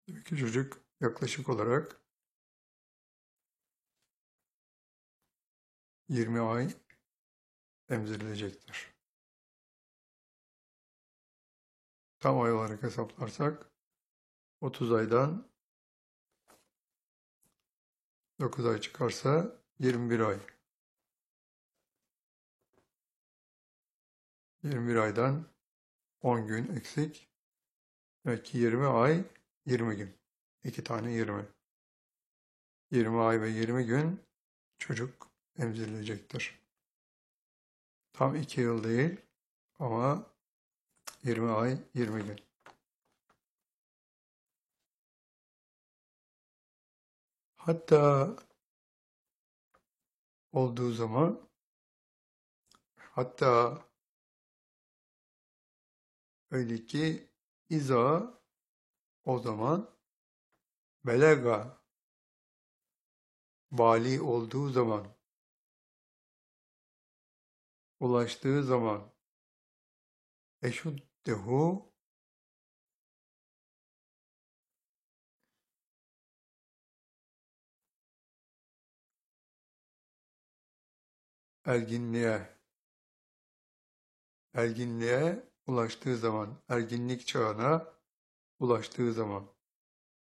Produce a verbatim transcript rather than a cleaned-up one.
Demek ki çocuk yaklaşık olarak yirmi ay emzirilecektir. Tam ay olarak hesaplarsak otuz aydan dokuz ay çıkarsa yirmi bir ay. yirmi bir aydan on gün eksik. Demek ki yirmi ay yirmi gün. İki tane yirmi. yirmi ay ve yirmi gün çocuk emzirilecektir. Tam iki yıl değil ama yirmi ay yirmi gün. Hatta olduğu zaman hatta öyle ki iza o zaman belega bali olduğu zaman ulaştığı zaman eşuddehu erginliğe erginliğe ulaştığı zaman erginlik çağına ulaştığı zaman